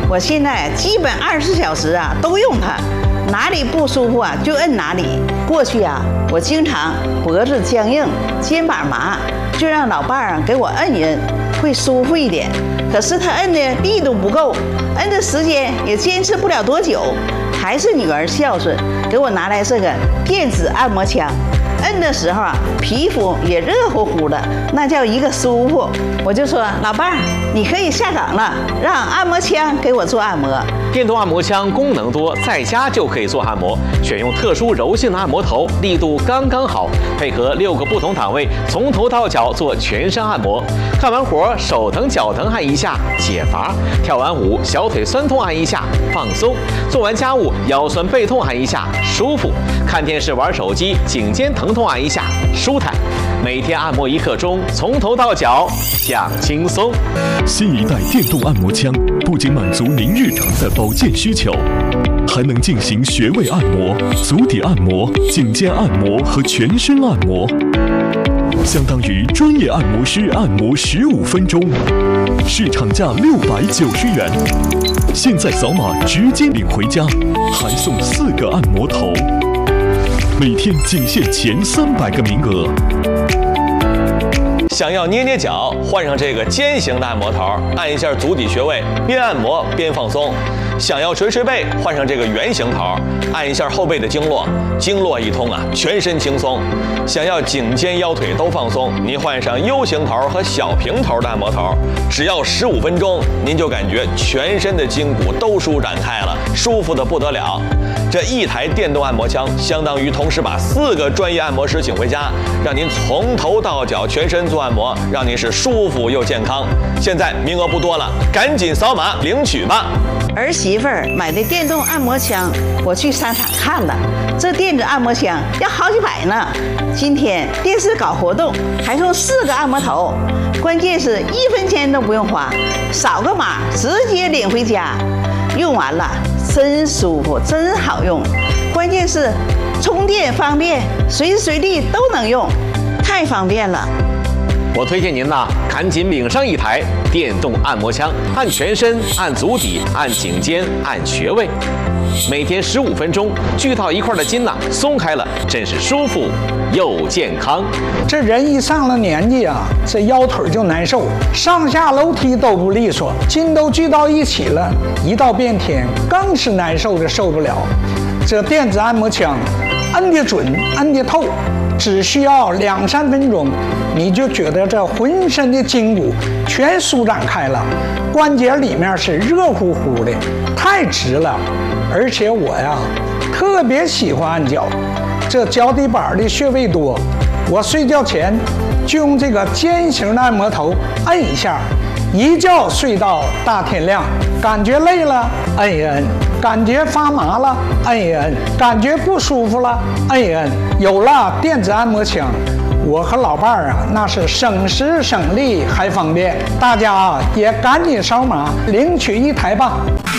我现在基本24小时都用它，哪里不舒服就摁哪里。过去我经常脖子僵硬、肩膀麻，就让老伴儿给我摁一摁，会舒服一点。可是他摁的力度不够，摁的时间也坚持不了多久。还是女儿孝顺，给我拿来这个电子按摩枪。摁的时候皮肤也热乎乎的，那叫一个舒服。我就说老伴儿，你可以下岗了，让按摩枪给我做按摩。 电动按摩枪功能多，在家就可以做按摩，选用特殊柔性的按摩头，力度刚刚好，配合6个不同档位，从头到脚做全身按摩。干完活手疼脚疼按一下解乏，跳完舞小腿酸痛按一下放松，做完家务腰酸背痛按一下舒服，看电视玩手机颈肩疼痛按一下舒坦。每天按摩1刻钟，从头到脚享轻松。 新一代电动按摩枪不仅满足您日常的保健需求，还能进行穴位按摩、足底按摩、颈肩按摩和全身按摩，相当于专业按摩师按摩15分钟，市场价690元。现在扫码直接领回家，还送4个按摩头，每天仅限前300个名额。 想要捏捏脚，换上这个尖形的按摩头，按一下足底穴位，边按摩边放松。想要捶捶背，换上这个圆形头，按一下后背的经络，经络一通全身轻松。想要颈肩腰腿都放松，您换上 U 型头和小平头的按摩头，只要15分钟，您就感觉全身的筋骨都舒展开了，舒服的不得了。这一台电动按摩枪，相当于同时把4个专业按摩师请回家，让您从头到脚全身做按摩，让您是舒服又健康。现在名额不多了，赶紧扫码领取吧。 儿媳妇儿买的电动按摩枪，我去商场看了，这电子按摩枪要好几百呢。今天电视搞活动，还送4个按摩头，关键是1分钱都不用花，扫个码直接领回家。用完了真舒服，真好用，关键是充电方便，随时随地都能用，太方便了。 我推荐您赶紧领上一台电动按摩枪，按全身、按足底、按颈肩、按穴位，每天15分钟，聚到一块的筋松开了，真是舒服又健康。 这人一上了年纪这腰腿就难受，上下楼梯都不利索，筋都聚到一起了，一到变天更是难受的受不了。这电子按摩枪按得准，按得透，只需要2-3分钟，你就觉得这浑身的筋骨全舒展开了，关节里面是热乎乎的，太直了。而且我特别喜欢按脚，这脚底板的穴位多，我睡觉前就用这个尖形的按摩头按一下，一觉睡到大天亮。感觉累了按一按，感觉发麻了按一按，感觉不舒服了按一按。有了电子按摩枪，我和老伴儿那是省时省力还方便。大家也赶紧扫码领取一台吧。